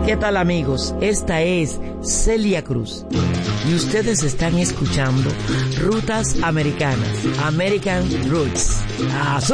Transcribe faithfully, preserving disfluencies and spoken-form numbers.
¿Qué tal, amigos? Esta es Celia Cruz y ustedes están escuchando Rutas Americanas, American Roots. ¡Azul!